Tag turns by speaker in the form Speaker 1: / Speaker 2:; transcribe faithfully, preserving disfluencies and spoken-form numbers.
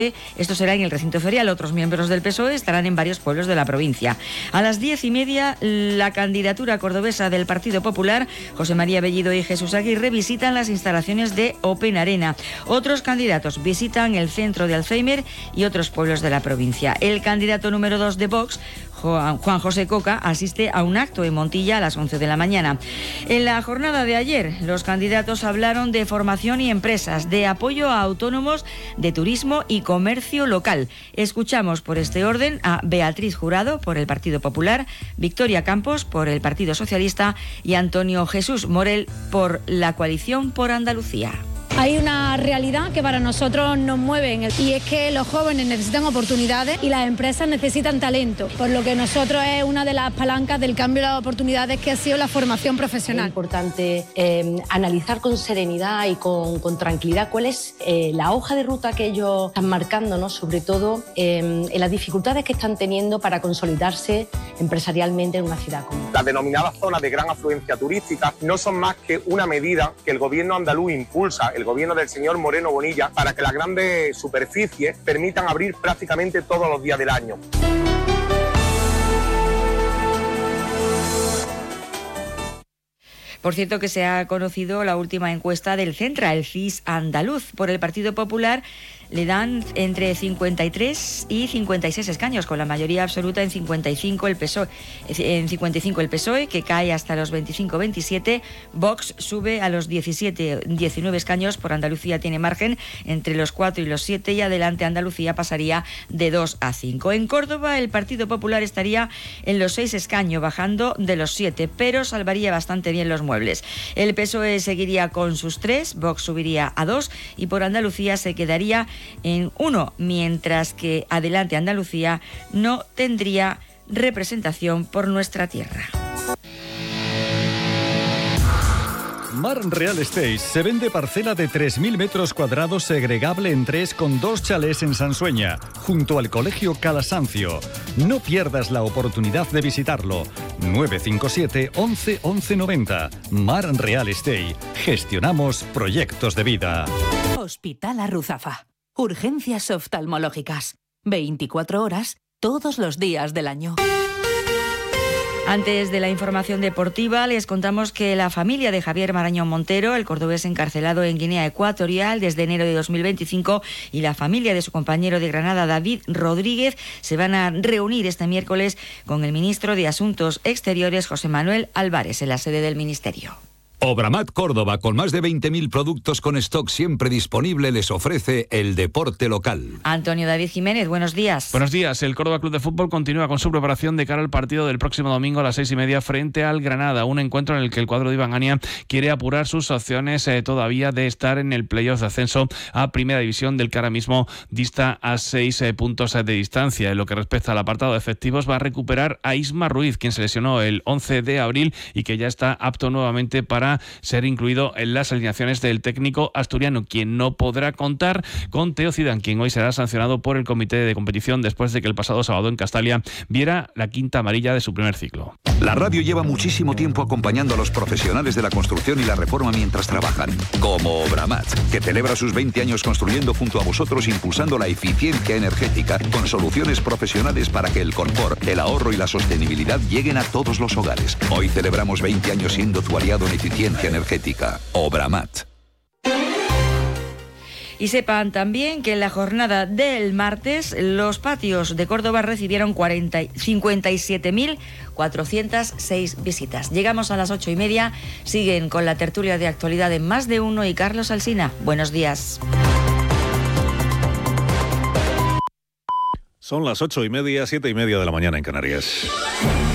Speaker 1: Esto será en el recinto ferial. Otros miembros del P S O E estarán en varios pueblos de la provincia. A las diez y media, la candidatura cordobesa del Partido Popular, José María Bellido y Jesús Aguirre, visitan las instalaciones de Open Arena. Otros candidatos visitan el centro de Alzheimer y otros pueblos de la provincia. El candidato número dos de Vox, Juan José Coca, asiste a un acto en Montilla a las once de la mañana. En la jornada de ayer, los candidatos hablaron de formación y empresas, de apoyo a autónomos, de turismo y comercio local. Escuchamos por este orden a Beatriz Jurado por el Partido Popular, Victoria Campos por el Partido Socialista y Antonio Jesús Morel por la Coalición por Andalucía.
Speaker 2: Hay una realidad que para nosotros nos mueve y es que los jóvenes necesitan oportunidades y las empresas necesitan talento, por lo que nosotros es una de las palancas del cambio de las oportunidades que ha sido la formación profesional.
Speaker 3: Es importante eh, analizar con serenidad y con, con tranquilidad cuál es eh, la hoja de ruta que ellos están marcando, ¿no? Sobre todo eh, en las dificultades que están teniendo para consolidarse empresarialmente en una ciudad común.
Speaker 4: Las denominadas zonas de gran afluencia turística no son más que una medida que el gobierno andaluz impulsa, el gobierno del señor Moreno Bonilla, para que las grandes superficies permitan abrir prácticamente todos los días del año.
Speaker 1: Por cierto, que se ha conocido la última encuesta del Centra, el C I S andaluz. Por el Partido Popular le dan entre cincuenta y tres y cincuenta y seis escaños, con la mayoría absoluta en cincuenta y cinco el P S O E, en cincuenta y cinco el P S O E, que cae hasta los veinticinco veintisiete. Vox sube a los diecisiete diecinueve escaños. Por Andalucía tiene margen entre los cuatro y los siete, y adelante Andalucía pasaría de dos a cinco. En Córdoba el Partido Popular estaría en los seis escaños, bajando de los siete, pero salvaría bastante bien los muebles. El P S O E seguiría con sus tres, Vox subiría a dos y por Andalucía se quedaría en uno, mientras que adelante Andalucía no tendría representación por nuestra tierra.
Speaker 5: Mar Real Estate se vende parcela de tres mil metros cuadrados segregable en tres con dos chalés en Sansueña, junto al Colegio Calasancio. No pierdas la oportunidad de visitarlo. nueve cinco siete, once, once noventa. Mar Real Estate. Gestionamos proyectos de vida.
Speaker 6: Hospital Arruzafa. Urgencias oftalmológicas. veinticuatro horas, todos los días del año.
Speaker 1: Antes de la información deportiva, les contamos que la familia de Javier Marañón Montero, el cordobés encarcelado en Guinea Ecuatorial desde enero de dos mil veinticinco, y la familia de su compañero de Granada, David Rodríguez, se van a reunir este miércoles con el ministro de Asuntos Exteriores, José Manuel Álvarez, en la sede del ministerio.
Speaker 7: Obramat Córdoba, con más de veinte mil productos con stock siempre disponible, les ofrece el deporte local.
Speaker 1: Antonio David Jiménez, buenos días.
Speaker 8: Buenos días. El Córdoba Club de Fútbol continúa con su preparación de cara al partido del próximo domingo a las seis y media frente al Granada, un encuentro en el que el cuadro de Iván Ania quiere apurar sus opciones eh, todavía de estar en el playoff de ascenso a Primera División, del que ahora mismo dista a seis eh, puntos de distancia. En lo que respecta al apartado de efectivos, va a recuperar a Isma Ruiz, quien se lesionó el once de abril y que ya está apto nuevamente para ser incluido en las alineaciones del técnico asturiano, quien no podrá contar con Teo Zidane, quien hoy será sancionado por el comité de competición después de que el pasado sábado en Castalia viera la quinta amarilla de su primer ciclo.
Speaker 7: La radio lleva muchísimo tiempo acompañando a los profesionales de la construcción y la reforma mientras trabajan, como Obramat, que celebra sus veinte años construyendo junto a vosotros, impulsando la eficiencia energética con soluciones profesionales para que el confort, el ahorro y la sostenibilidad lleguen a todos los hogares. Hoy celebramos veinte años siendo tu aliado en eficiencia energética. Obramat.
Speaker 1: Y sepan también que en la jornada del martes los patios de Córdoba recibieron cincuenta y siete mil cuatrocientas seis visitas. Llegamos a las ocho y media. Siguen con la tertulia de actualidad en Más de Uno y Carlos Alsina. Buenos días.
Speaker 9: Son las ocho y media, siete y media de la mañana en Canarias.